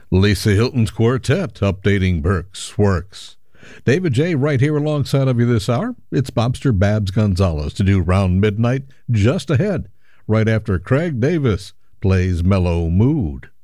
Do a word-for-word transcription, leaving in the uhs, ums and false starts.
Lisa Hilton's Quartet updating Burke's works. David J. right here alongside of you this hour. It's Bobster Babs Gonzalez to do Round Midnight just ahead, right after Craig Davis plays Mellow Mood.